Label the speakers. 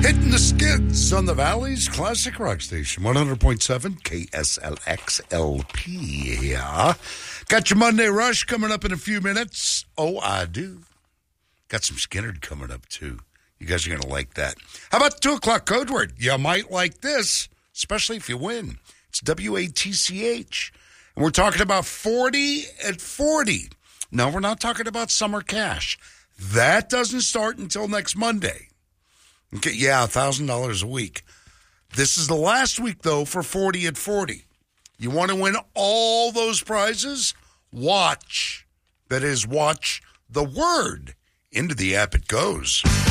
Speaker 1: Hitting the skids on the Valley's Classic Rock Station, 100.7 KSLXLP. Yeah. Got your Monday Rush coming up in a few minutes. Oh, I do. Got some Skynyrd coming up, too. You guys are going to like that. How about the 2 o'clock code word? You might like this, especially if you win. It's WATCH. And we're talking about 40 at 40. No, we're not talking about summer cash. That doesn't start until next Monday. Okay, yeah, $1,000 a week. This is the last week, though, for 40 at 40. You want to win all those prizes? Watch. That is, watch the word. Into the app it goes.